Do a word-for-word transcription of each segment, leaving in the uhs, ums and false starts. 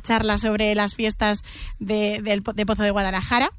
charla sobre las fiestas de, de, de Pozo de Guadalajara.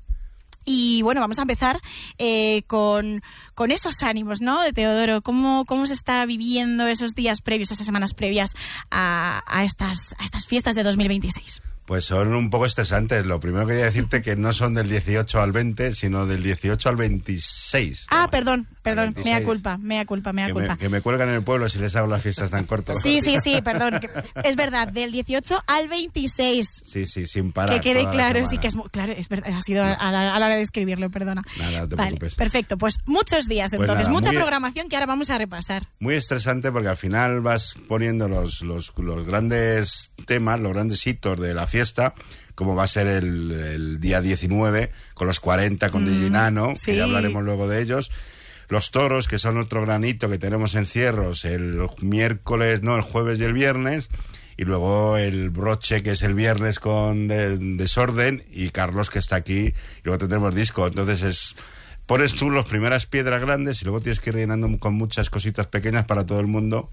Y bueno, vamos a empezar eh, con, con esos ánimos, ¿no? De Teodoro, ¿cómo, cómo se está viviendo esos días previos, esas semanas previas a, a, estas, a estas fiestas de dos mil veintiséis? Pues son un poco estresantes. Lo primero quería decirte que no son del dieciocho al veinte, sino del dieciocho al veintiséis. Ah, ¿no? perdón, perdón, mea culpa, mea culpa, mea que culpa. Me, que me cuelgan en el pueblo si les hago las fiestas tan cortas. Sí, sí, sí, perdón. Que, es verdad, del dieciocho al veintiséis. Sí, sí, sin parar. Que quede claro, sí que es claro, es verdad, ha sido no. a, la, a la hora de escribirlo, perdona. Nada, no te vale, preocupes. Perfecto, pues muchos días entonces, pues nada, mucha muy, programación que ahora vamos a repasar. Muy estresante porque al final vas poniendo los, los, los grandes temas, los grandes hitos de la fiesta, como va a ser el, el día diecinueve, con los cuarenta, con mm, D J Nano, sí. que ya hablaremos luego de ellos. Los toros, que son otro granito que tenemos en Cierros el miércoles, no, el jueves y el viernes. Y luego el broche, que es el viernes con de, Desorden, y Carlos, que está aquí. Y luego tendremos disco. Entonces es... pones tú las primeras piedras grandes y luego tienes que ir rellenando con muchas cositas pequeñas para todo el mundo.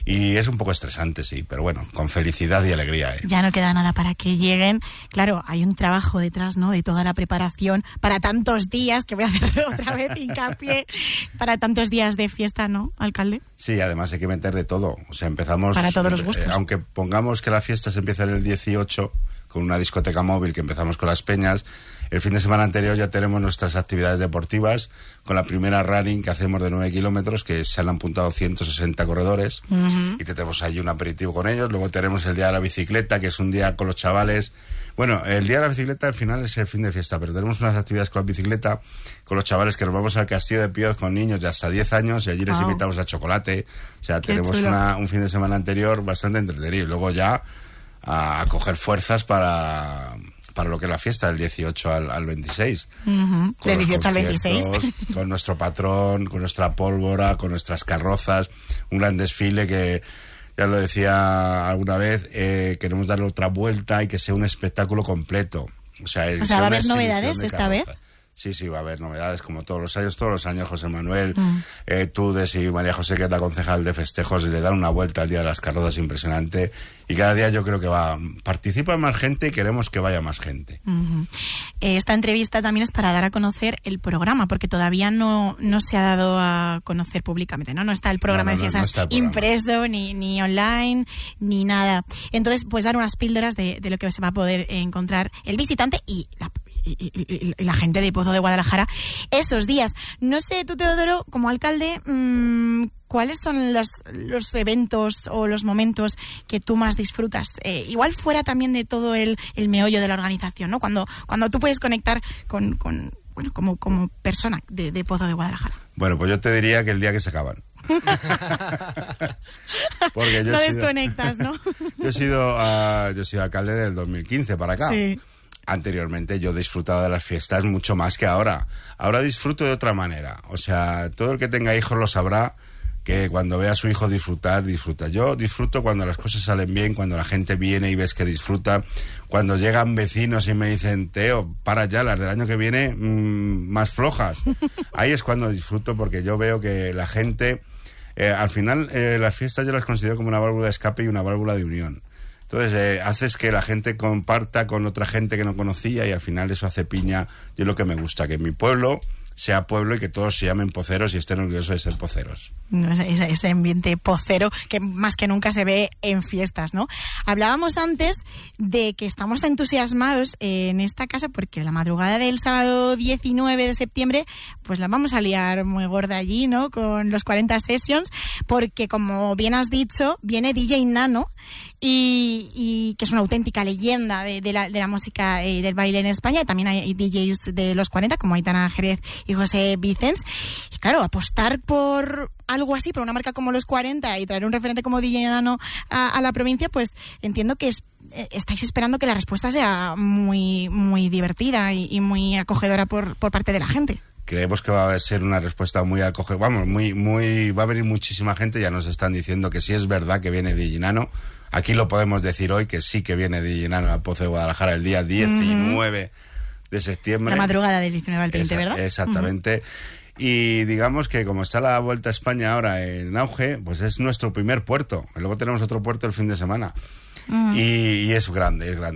Y es un poco estresante, sí, pero bueno, con felicidad y alegría. ¿eh? Ya no queda nada para que lleguen. Claro, hay un trabajo detrás, ¿no?, de toda la preparación para tantos días, que voy a hacer otra vez hincapié, para tantos días de fiesta, ¿no, alcalde? Sí, además hay que meter de todo. O sea, empezamos... Para todos los gustos. Eh, aunque pongamos que la fiesta se empieza en el dieciocho, con una discoteca móvil que empezamos con las peñas, el fin de semana anterior ya tenemos nuestras actividades deportivas, con la primera running que hacemos de nueve kilómetros, que se han apuntado ciento sesenta corredores, uh-huh. y tenemos allí un aperitivo con ellos. Luego tenemos el día de la bicicleta, que es un día con los chavales. Bueno, el día de la bicicleta al final es el fin de fiesta, pero tenemos unas actividades con la bicicleta, con los chavales, que nos vamos al Castillo de Píos con niños de hasta diez años, y allí les wow. invitamos a chocolate. O sea, Qué tenemos una, un fin de semana anterior bastante entretenido. Y luego ya a, a coger fuerzas para... para lo que es la fiesta, del dieciocho al, al veintiséis. Uh-huh. Del dieciocho al veintiséis. Con nuestro patrón, con nuestra pólvora, con nuestras carrozas, un gran desfile que, ya lo decía alguna vez, eh, queremos darle otra vuelta y que sea un espectáculo completo. O sea, o sea ¿va a haber novedades esta vez? Sí, sí, va a haber novedades, como todos los años. Todos los años José Manuel, mm. eh, Tudes y María José, que es la concejal de festejos, y le dan una vuelta al Día de las Carrozas impresionante. Y cada día yo creo que va, participa más gente y queremos que vaya más gente. Uh-huh. Esta entrevista también es para dar a conocer el programa, porque todavía no, no se ha dado a conocer públicamente, ¿no? No está el programa no, no, de fiestas no, no impreso, ni, ni online, ni nada. Entonces, pues dar unas píldoras de, de lo que se va a poder encontrar el visitante y la Y, y, y la gente de Pozo de Guadalajara esos días. No sé, tú, Teodoro, como alcalde, mmm, ¿cuáles son los, los eventos o los momentos que tú más disfrutas? Eh, igual fuera también de todo el, el meollo de la organización, ¿no? Cuando, cuando tú puedes conectar con, con bueno, como, como persona de, de Pozo de Guadalajara. Bueno, pues yo te diría que el día que se acaban. Porque yo no he desconectas, sido, ¿no? yo he sido uh, yo he sido alcalde del dos mil quince para acá. Sí. Anteriormente yo disfrutaba de las fiestas mucho más que ahora. Ahora disfruto de otra manera. O sea, todo el que tenga hijos lo sabrá, que cuando ve a su hijo disfrutar, disfruta. Yo disfruto cuando las cosas salen bien, cuando la gente viene y ves que disfruta. Cuando llegan vecinos y me dicen, Teo, para ya, las del año que viene mmm, más flojas. Ahí es cuando disfruto, porque yo veo que la gente... Eh, al final, eh, las fiestas yo las considero como una válvula de escape y una válvula de unión. Entonces, eh, haces que la gente comparta con otra gente que no conocía, y al final eso hace piña. Yo lo que me gusta, que mi pueblo sea pueblo y que todos se llamen poceros y estén orgullosos de ser poceros. Ese, ese ambiente pocero que más que nunca se ve en fiestas, ¿no? Hablábamos antes de que estamos entusiasmados en esta casa porque la madrugada del sábado diecinueve de septiembre pues la vamos a liar muy gorda allí, ¿no? Con los cuarenta Sessions, porque como bien has dicho, viene D J Nano, y, y que es una auténtica leyenda de, de, la, de la música y del baile en España. También hay D Js de los cuarenta como Aitana Jerez y José Vicens. Y claro, apostar por algo así, por una marca como los cuarenta, y traer un referente como D J Nano a, a la provincia, pues entiendo que es, eh, estáis esperando que la respuesta sea muy, muy divertida y, y muy acogedora por, por parte de la gente. Creemos que va a ser una respuesta muy acogedora, vamos, muy, muy, va a venir muchísima gente. Ya nos están diciendo que sí es verdad que viene D J Nano. Aquí lo podemos decir hoy, que sí que viene D J Nano a Pozo de Guadalajara el día diecinueve uh-huh. de septiembre. La madrugada del diecinueve al veinte, Esa, ¿verdad? Exactamente. Uh-huh. Y digamos que como está la Vuelta a España ahora en auge, pues es nuestro primer puerto. Y luego tenemos otro puerto el fin de semana. Uh-huh. Y, y es grande, es grande.